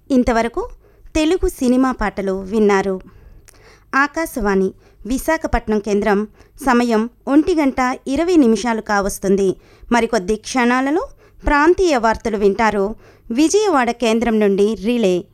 ఇంతవరకు తెలుగు సినిమా పాటలు విన్నారు. ఆకాశవాణి విశాఖపట్నం కేంద్రం. సమయం 1:20 కావస్తుంది. మరికొద్ది క్షణాలలో ప్రాంతీయ వార్తలు వింటారు. విజయవాడ కేంద్రం నుండి రిలే.